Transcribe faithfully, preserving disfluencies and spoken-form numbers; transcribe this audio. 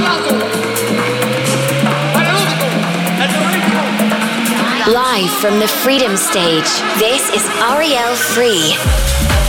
Live from the Freedom Stage, this is Ariel Free.